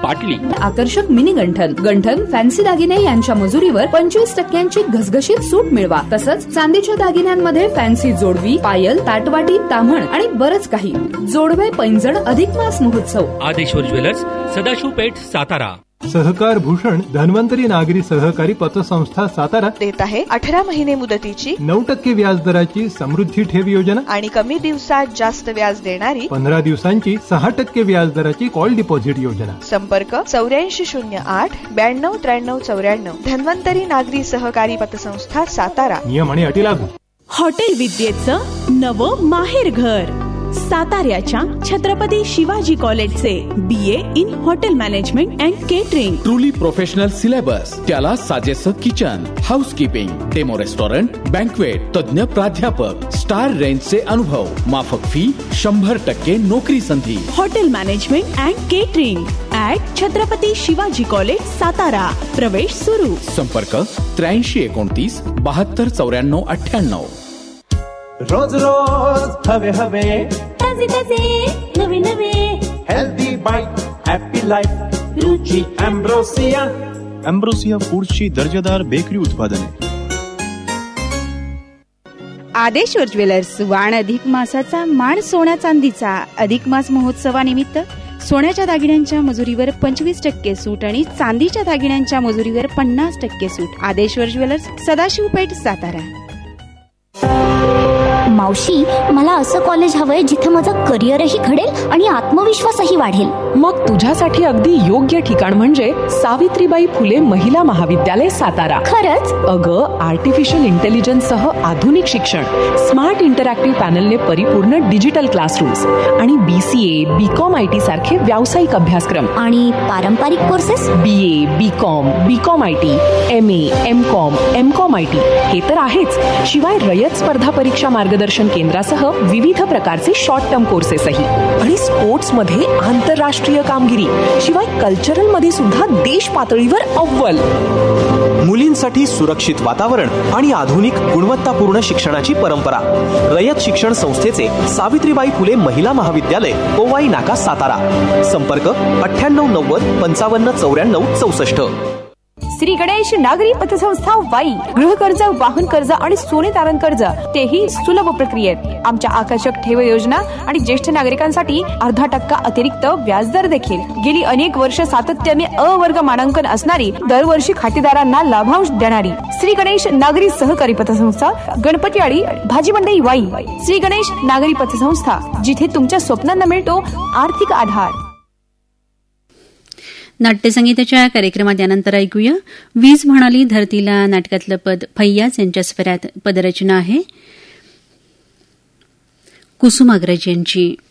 पाटली. आकर्षक mini गंठन, गंठन, fancy दागिने यांच्या मजुरीवर 25% घसघशीत सूट मिळवा. तसंच चांदीच्या दागिन्यांमध्ये फॅन्सी जोडवी, पायल, ताटवाटी, ताम्हण आणि बरंच काही. जोडवे पैंजण अधिक मास महोत्सव. आदेश्वर ज्वेलर्स, सदाशिव पेठ, सातारा. सहकार भूषण धन्वंतरी नागरी सहकारी पतसंस्था सातारा देत आहे 18 महिने मुदतीची 9% व्याजदराची समृद्धी ठेव योजना आणि कमी दिवसात जास्त व्याज देणारी 15 दिवसांची 6% व्याजदराची कॉल डिपॉझिट योजना. संपर्क 8408 92 93 94. धन्वंतरी नागरी सहकारी पतसंस्था सातारा. नियम आणि अटी लागू. हॉटेल विद्येचं नवं माहेर घर. साताऱ्याच्या छत्रपती शिवाजी कॉलेजचे BA in hotel management and catering. Truly professional syllabus, त्याला साजेसं kitchen, housekeeping, demo restaurant, banquet, तज्ञ प्राध्यापक, स्टार रेंजचे अनुभव, माफक फी, 100% नोकरी संधी. Hotel management and catering at Chhatrapati Shivaji college Satara. प्रवेश सुरू. संपर्क 8329 72 94 98. रोज रोज हवे हवे ताजे ताजे नवे नवे हेल्दी बाईट हॅपी लाईफ रुची अँब्रोसिया. अँब्रोसिया फूड्सची दर्जेदार बेकरी उत्पादने. आदेश्वर ज्वेलर्स वाण अधिक मासाचा मान सोन्या चांदीचा. अधिक मास महोत्सवानिमित्त सोन्याच्या दागिन्यांच्या मजुरीवर 25% सूट आणि चांदीच्या दागिन्यांच्या मजुरीवर 50% सूट. आदेश्वर ज्वेलर्स, सदाशिव पेठ, सातारा. मावशी, मला असं कॉलेज हवंय जिथे माझं करिअरही घडेल आणि आत्मविश्वासही वाढेल. मग तुझ्यासाठी अगदी योग्य ठिकाण म्हणजे सावित्रीबाई फुले महिला महाविद्यालय सातारा. खरंच? अगं, आर्टिफिशियल इंटेलिजन्स सह आधुनिक शिक्षण, स्मार्ट इंटरॅक्टिव्ह पॅनलने परिपूर्ण डिजिटल क्लासरूम्स आणि BCA, BCom IT सारखे व्यावसायिक अभ्यासक्रम. आणि पारंपरिक courses BA, BCom IT, MA, MCom IT हे तर आहेच. शिवाय रयत स्पर्धा परीक्षा मार्गदर्शन केंद्रासह विविध प्रकारचे शॉर्ट टर्म कोर्सेसही. आणि स्पोर्ट्स मध्ये आंतरराष्ट्रीय कामगिरी, शिवाय कल्चरल मध्ये सुद्धा देश पातळीवर अव्वल. मुलींसाठी सुरक्षित वातावरण आणि आधुनिक गुणवत्तापूर्ण शिक्षणाची परंपरा. रयत शिक्षण संस्थेचे सावित्रीबाई फुले महिला महाविद्यालय, कोवाई नाका, सातारा. संपर्क 98 90 55 94 64. श्री गणेश नागरी पतसंस्था वाई. गृह कर्ज, वाहन कर्ज आणि सोने तारण कर्ज, तेही सुलभ प्रक्रियेत. आमच्या आकर्षक ठेव योजना आणि ज्येष्ठ नागरिकांसाठी 0.5% अतिरिक्त व्याजदर देखील. गेली अनेक वर्ष सातत्याने वर्ग मानांकन असणारी, दरवर्षी खातेदारांना लाभांश देणारी श्री गणेश नागरी सहकारी पतसंस्था, गणपतीवाडी, भाजी मंडई, वाई. श्री गणेश नागरी पतसंस्था, जिथे तुमच्या स्वप्नांना मिळतो आर्थिक आधार. नाट्यसंगीताच्या कार्यक्रमात यानंतर ऐकूया वीज म्हणाली धरतीला नाटकातलं पद फैयाज यांच्या स्वरात. पदरचना आहे कुसुमाग्रज यांची.